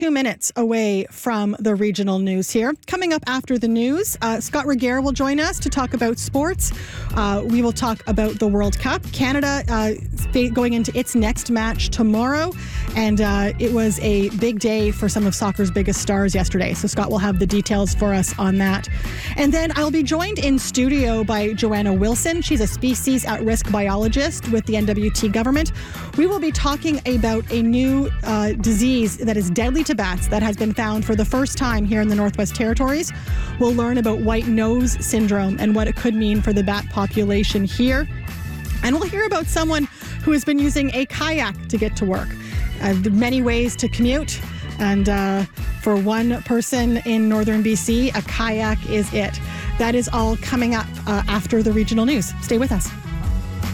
2 minutes away from the regional news here. Coming up after the news, Scott Regehr will join us to talk about sports. We will talk about the World Cup. Canada going into its next match tomorrow, and it was a big day for some of soccer's biggest stars yesterday. So Scott will have the details for us on that. And then I'll be joined in studio by Joanna Wilson. She's a species at-risk biologist with the NWT government. We will be talking about a new disease that is deadly to bats that has been found for the first time here in the Northwest Territories. We'll learn about white nose syndrome and what it could mean for the bat population here. And we'll hear about someone who has been using a kayak to get to work. Many ways to commute, and for one person in northern BC, a kayak is it. That is all coming up after the regional news. Stay with us.